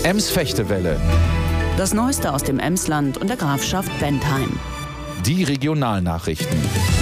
Ems-Fechtewelle. Das Neueste aus dem Emsland und der Grafschaft Bentheim. Die Regionalnachrichten.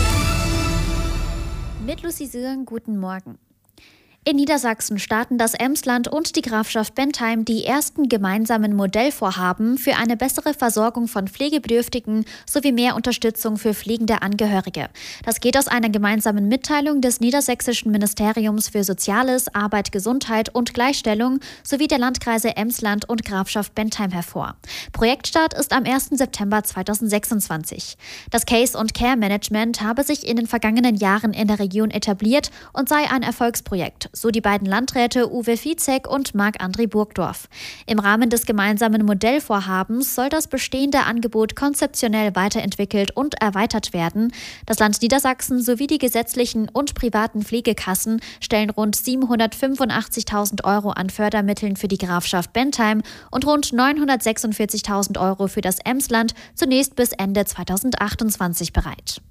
Mit Lucy Sören, guten Morgen. In Niedersachsen starten das Emsland und die Grafschaft Bentheim die ersten gemeinsamen Modellvorhaben für eine bessere Versorgung von Pflegebedürftigen sowie mehr Unterstützung für pflegende Angehörige. Das geht aus einer gemeinsamen Mitteilung des Niedersächsischen Ministeriums für Soziales, Arbeit, Gesundheit und Gleichstellung sowie der Landkreise Emsland und Grafschaft Bentheim hervor. Projektstart ist am 1. September 2026. Das Case- und Care-Management habe sich in den vergangenen Jahren in der Region etabliert und sei ein Erfolgsprojekt. So die beiden Landräte Uwe Viehzek und Marc-André Burgdorf. Im Rahmen des gemeinsamen Modellvorhabens soll das bestehende Angebot konzeptionell weiterentwickelt und erweitert werden. Das Land Niedersachsen sowie die gesetzlichen und privaten Pflegekassen stellen rund 785.000 Euro an Fördermitteln für die Grafschaft Bentheim und rund 946.000 Euro für das Emsland zunächst bis Ende 2028 bereit.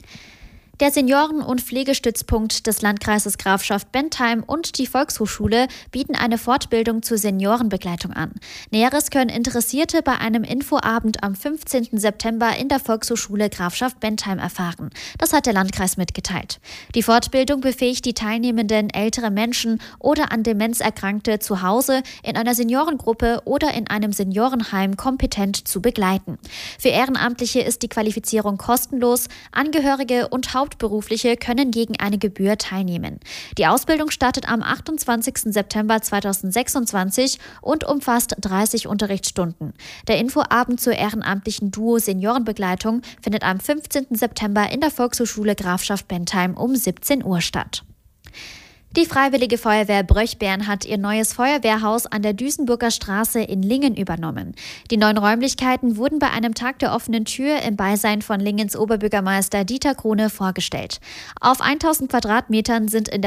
Der Senioren- und Pflegestützpunkt des Landkreises Grafschaft Bentheim und die Volkshochschule bieten eine Fortbildung zur Seniorenbegleitung an. Näheres können Interessierte bei einem Infoabend am 15. September in der Volkshochschule Grafschaft Bentheim erfahren. Das hat der Landkreis mitgeteilt. Die Fortbildung befähigt die Teilnehmenden, ältere Menschen oder an Demenz Erkrankte zu Hause, in einer Seniorengruppe oder in einem Seniorenheim kompetent zu begleiten. Für Ehrenamtliche ist die Qualifizierung kostenlos. Angehörige und Hauptberufliche können gegen eine Gebühr teilnehmen. Die Ausbildung startet am 28. September 2026 und umfasst 30 Unterrichtsstunden. Der Infoabend zur ehrenamtlichen Duo Seniorenbegleitung findet am 15. September in der Volkshochschule Grafschaft Bentheim um 17 Uhr statt. Die Freiwillige Feuerwehr Bröchbern hat ihr neues Feuerwehrhaus an der Duisenburger Straße in Lingen übernommen. Die neuen Räumlichkeiten wurden bei einem Tag der offenen Tür im Beisein von Lingens Oberbürgermeister Dieter Krone vorgestellt. Auf 1000 Quadratmetern sind in